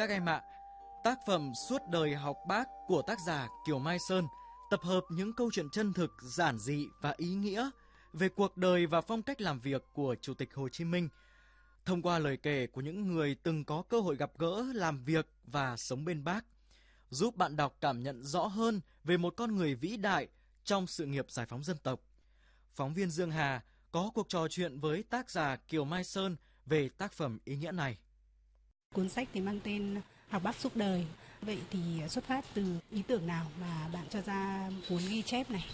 các em ạ. Tác phẩm Suốt đời học Bác của tác giả Kiều Mai Sơn tập hợp những câu chuyện chân thực, giản dị và ý nghĩa về cuộc đời và phong cách làm việc của Chủ tịch Hồ Chí Minh thông qua lời kể của những người từng có cơ hội gặp gỡ, làm việc và sống bên Bác, giúp bạn đọc cảm nhận rõ hơn về một con người vĩ đại trong sự nghiệp giải phóng dân tộc. Phóng viên Dương Hà có cuộc trò chuyện với tác giả Kiều Mai Sơn về tác phẩm ý nghĩa này. Cuốn sách thì mang tên Học Bác suốt đời. Vậy thì xuất phát từ ý tưởng nào mà bạn cho ra cuốn ghi chép này?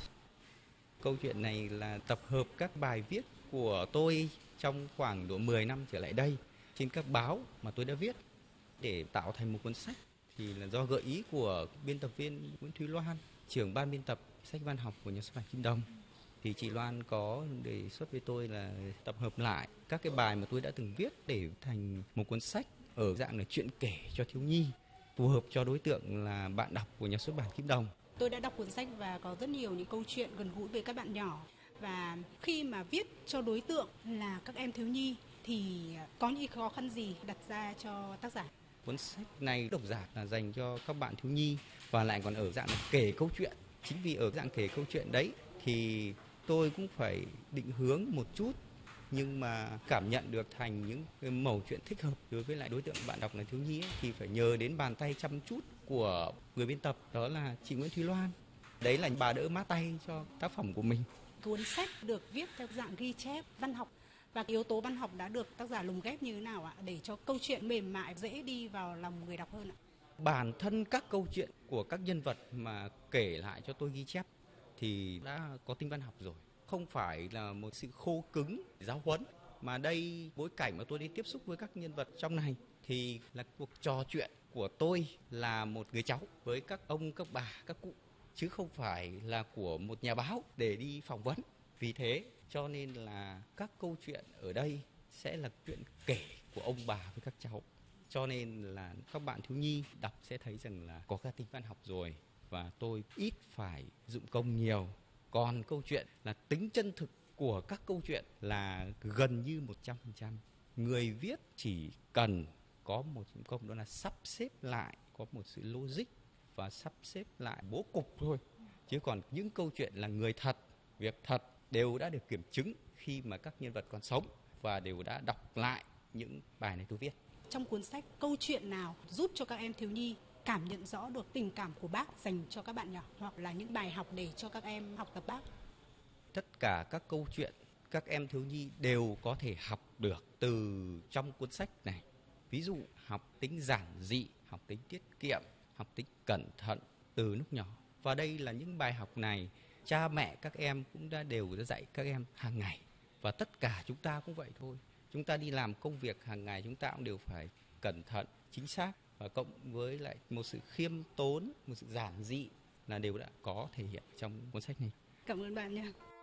Câu chuyện này là tập hợp các bài viết của tôi trong khoảng độ 10 năm trở lại đây trên các báo mà tôi đã viết để tạo thành một cuốn sách. Thì là do gợi ý của biên tập viên Nguyễn Thúy Loan, trưởng ban biên tập sách văn học của Nhà xuất bản Kim Đồng. Thì chị Loan có đề xuất với tôi là tập hợp lại các cái bài mà tôi đã từng viết để thành một cuốn sách ở dạng là truyện kể cho thiếu nhi, phù hợp cho đối tượng là bạn đọc của Nhà xuất bản Kim Đồng. Tôi đã đọc cuốn sách và có rất nhiều những câu chuyện gần gũi với các bạn nhỏ. Và khi mà viết cho đối tượng là các em thiếu nhi thì có những khó khăn gì đặt ra cho tác giả? Cuốn sách này độc giả là dành cho các bạn thiếu nhi và lại còn ở dạng là kể câu chuyện. Chính vì ở dạng kể câu chuyện đấy thì tôi cũng phải định hướng một chút, nhưng mà cảm nhận được thành những cái mẩu chuyện thích hợp đối với lại đối tượng bạn đọc là thiếu nhi ấy, thì phải nhờ đến bàn tay chăm chút của người biên tập, đó là chị Nguyễn Thúy Loan. Đấy là bà đỡ mát tay cho tác phẩm của mình. Cuốn sách được viết theo dạng ghi chép văn học và yếu tố văn học đã được tác giả lồng ghép như thế nào ạ để cho câu chuyện mềm mại, dễ đi vào lòng người đọc hơn ạ? Bản thân các câu chuyện của các nhân vật mà kể lại cho tôi ghi chép thì đã có tính văn học rồi, không phải là một sự khô cứng giáo huấn, mà đây bối cảnh mà tôi đi tiếp xúc với các nhân vật trong này thì là cuộc trò chuyện của tôi là một người cháu với các ông, các bà, các cụ, chứ không phải là của một nhà báo để đi phỏng vấn. Vì thế cho nên là các câu chuyện ở đây sẽ là chuyện kể của ông bà với các cháu. Cho nên là các bạn thiếu nhi đọc sẽ thấy rằng là có các tính văn học rồi, và tôi ít phải dụng công nhiều. Còn câu chuyện là tính chân thực của các câu chuyện là gần như 100%. Người viết chỉ cần có một dụng công, đó là sắp xếp lại, có một sự logic và sắp xếp lại bố cục thôi. Chứ còn những câu chuyện là người thật, việc thật đều đã được kiểm chứng khi mà các nhân vật còn sống và đều đã đọc lại những bài này tôi viết. Trong cuốn sách, câu chuyện nào giúp cho các em thiếu nhi cảm nhận rõ được tình cảm của Bác dành cho các bạn nhỏ, hoặc là những bài học để cho các em học tập Bác? Tất cả các câu chuyện các em thiếu nhi đều có thể học được từ trong cuốn sách này. Ví dụ học tính giản dị, học tính tiết kiệm, học tính cẩn thận từ lúc nhỏ. Và đây là những bài học này cha mẹ các em cũng đều đã dạy các em hàng ngày. Và tất cả chúng ta cũng vậy thôi. Chúng ta đi làm công việc hàng ngày chúng ta cũng đều phải cẩn thận, chính xác, và cộng với lại một sự khiêm tốn, một sự giản dị là đều đã có thể hiện trong cuốn sách này. Cảm ơn bạn nha.